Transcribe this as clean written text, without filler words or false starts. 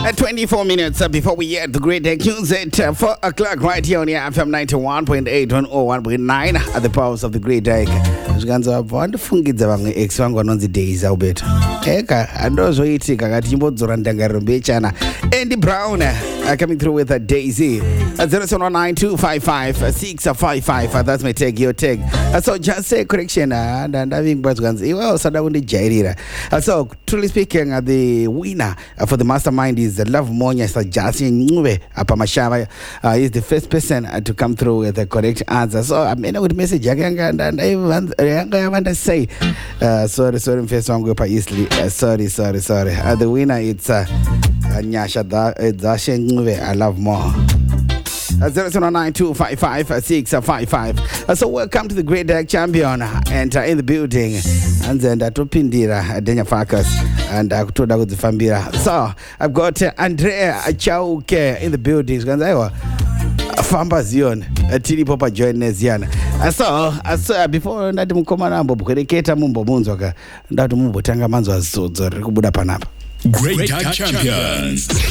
24 minutes before we get the great news at 4 o'clock right here on the FM 91.8 on 101.9 at the powers of the great day. Zvikanza vandifungidza vamwe ex vangu vanonzi Daisy Albert. Eka andozoitika kati chimbodzora ndangariro mbechana. Andy Brown coming through with a Daisy. 079255 that's my tag, your tag. So just say correction and having Brazganzi. Well, so that would jairira. So truly speaking, the winner for the mastermind is Love Monya Justin Nube Apamashava. Is the first person to come through with the correct answer. So I mean, I would message and I want to say sorry first one go easily. Sorry. The winner it's Nyasha Dashin Nube. I love more. 009255655. So welcome to the Great Deck Champion and in the building and then Topindira Denya Farkas and Kutoda with the Fambira. So I've got Andrea Chauke in the building. Famba Zion Tili Papa join Ziana. So before that Mukomanambo Bukeketa Mumbo Munzoka that Mumbo Tanga Manzo Zozo Kubuda Panapa. Great Deck Champions.